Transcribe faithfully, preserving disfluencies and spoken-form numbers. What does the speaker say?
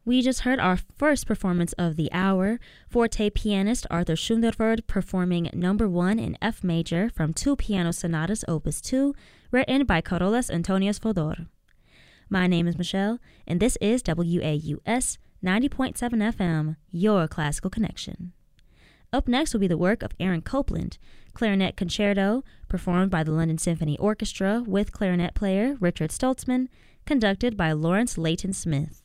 We just heard our first performance of the hour, forte pianist Arthur Schoenberg performing number one in F major from two piano sonatas opus two, written by Carolus Antonius Fodor. My name is Michelle, and this is W A U S ninety point seven F M, your classical connection. Up next will be the work of Aaron Copland, Clarinet Concerto, performed by the London Symphony Orchestra with clarinet player Richard Stoltzman, conducted by Lawrence Layton Smith.